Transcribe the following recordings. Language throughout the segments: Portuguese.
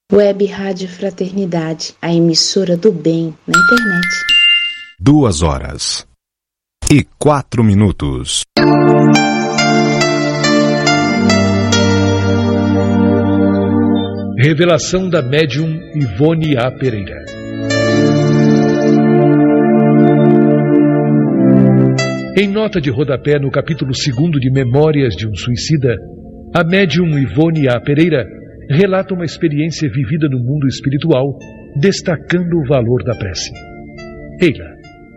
Web Rádio Fraternidade, a emissora do bem na internet. 2h04. Revelação da médium Ivone A. Pereira. Em nota de rodapé no capítulo 2º de Memórias de um Suicida, a médium Ivone A. Pereira relata uma experiência vivida no mundo espiritual, destacando o valor da prece. Eila.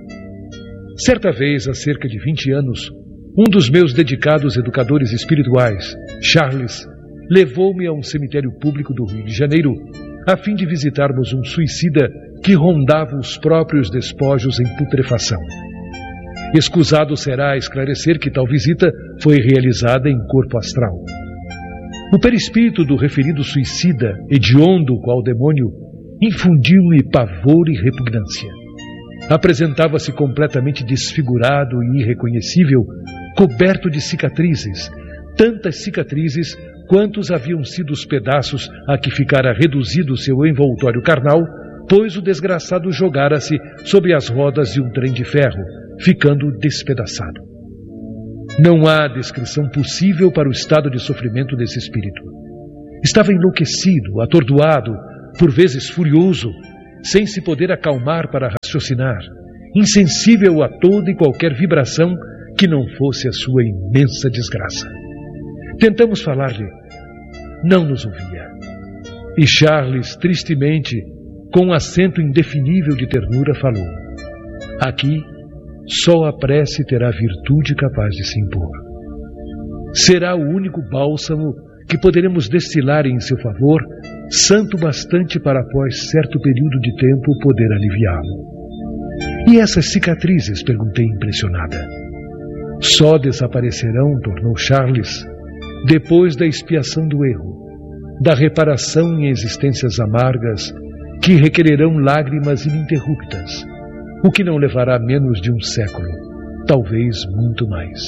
Certa vez, há cerca de 20 anos, um dos meus dedicados educadores espirituais, Charles, levou-me a um cemitério público do Rio de Janeiro, a fim de visitarmos um suicida que rondava os próprios despojos em putrefação. Escusado será esclarecer que tal visita foi realizada em corpo astral. O perispírito do referido suicida, hediondo qual demônio, infundiu-me pavor e repugnância. Apresentava-se completamente desfigurado e irreconhecível, coberto de cicatrizes, tantas cicatrizes quantos haviam sido os pedaços a que ficara reduzido seu envoltório carnal, pois o desgraçado jogara-se sobre as rodas de um trem de ferro, ficando despedaçado. Não há descrição possível para o estado de sofrimento desse espírito. Estava enlouquecido, atordoado, por vezes furioso, sem se poder acalmar para raciocinar, insensível a toda e qualquer vibração que não fosse a sua imensa desgraça. Tentamos falar-lhe, não nos ouvia. E Charles, tristemente, com um acento indefinível de ternura, falou: aqui, só a prece terá virtude capaz de se impor. Será o único bálsamo que poderemos destilar em seu favor, santo bastante para após certo período de tempo poder aliviá-lo. E essas cicatrizes? Perguntei impressionada. Só desaparecerão, tornou Charles, depois da expiação do erro, da reparação em existências amargas que requererão lágrimas ininterruptas, o que não levará menos de um século, talvez muito mais.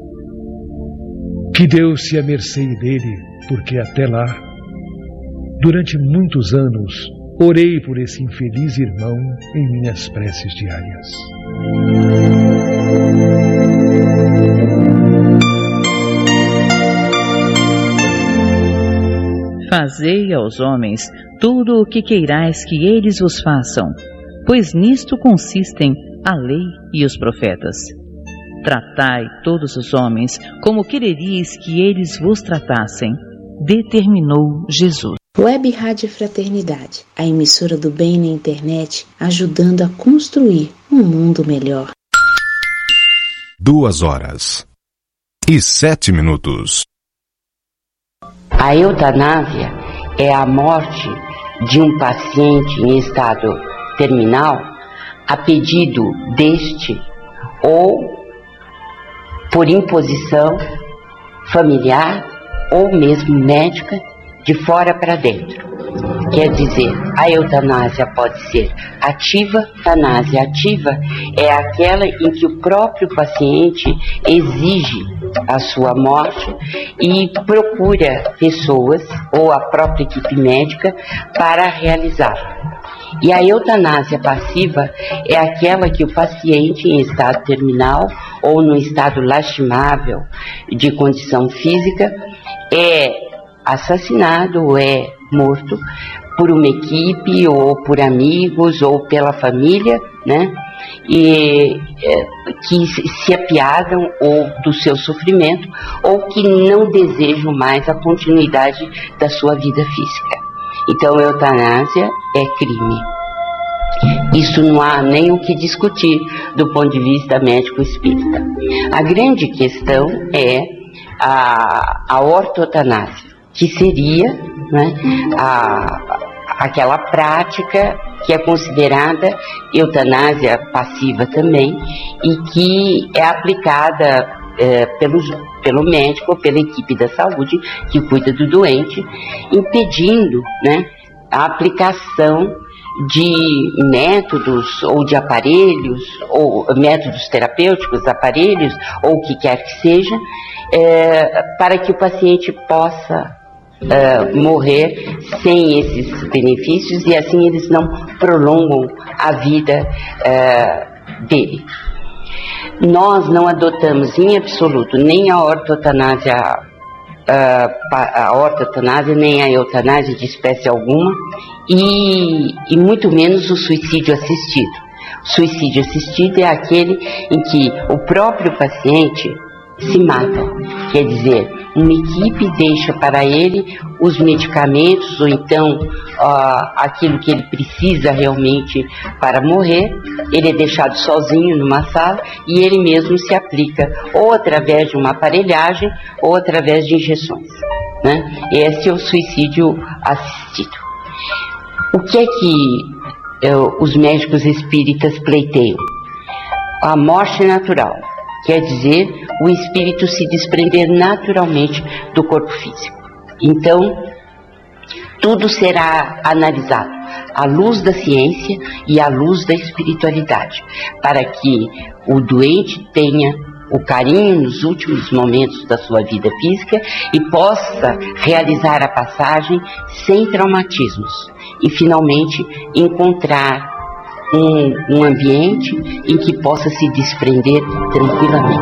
Que Deus se amercêe dele, porque até lá, durante muitos anos, orei por esse infeliz irmão em minhas preces diárias. Fazei aos homens tudo o que queirais que eles vos façam, pois nisto consistem a lei e os profetas. Tratai todos os homens como quereríeis que eles vos tratassem, determinou Jesus. Web Rádio Fraternidade, a emissora do bem na internet, ajudando a construir um mundo melhor. 2h07. A eutanásia é a morte de um paciente em estado terminal a pedido deste ou por imposição familiar ou mesmo médica de fora para dentro. Quer dizer, a eutanásia pode ser ativa. Eutanásia ativa é aquela em que o próprio paciente exige a sua morte e procura pessoas ou a própria equipe médica para realizar. E a eutanásia passiva é aquela que o paciente em estado terminal ou no estado lastimável de condição física é assassinado ou é morto por uma equipe ou por amigos ou pela família, né? E que se apiadam ou do seu sofrimento ou que não desejam mais a continuidade da sua vida física. Então, a eutanásia é crime. Isso não há nem o que discutir do ponto de vista médico-espírita. A grande questão é a ortotanásia, que seria, né, aquela prática que é considerada eutanásia passiva também e que é aplicada pelo médico ou pela equipe da saúde que cuida do doente, impedindo, né, a aplicação de métodos ou de aparelhos, ou métodos terapêuticos, aparelhos, ou o que quer que seja, para que o paciente possa morrer sem esses benefícios, e assim eles não prolongam a vida dele. Nós não adotamos em absoluto nem a ortotanásia, nem a eutanásia de espécie alguma, e muito menos o suicídio assistido. O suicídio assistido é aquele em que o próprio paciente se mata, quer dizer, uma equipe deixa para ele os medicamentos ou então aquilo que ele precisa realmente para morrer. Ele é deixado sozinho numa sala e ele mesmo se aplica ou através de uma aparelhagem ou através de injeções, né? Esse é o suicídio assistido. O que é que os médicos espíritas pleiteiam? A morte natural. Quer dizer, o espírito se desprender naturalmente do corpo físico. Então, tudo será analisado à luz da ciência e à luz da espiritualidade, para que o doente tenha o carinho nos últimos momentos da sua vida física e possa realizar a passagem sem traumatismos e, finalmente, encontrar um ambiente em que possa se desprender tranquilamente.